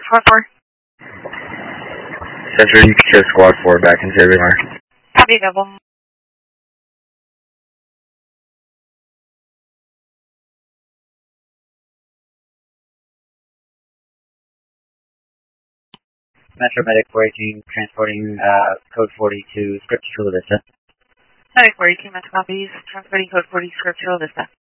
Squad 4. Central, you can show Squad 4 back in Arizona. Copy, double. Metro Medic 418, transporting code 40 to Script Chula Vista. Medic 418, Metro copies, transporting code 40 Script Chula Vista.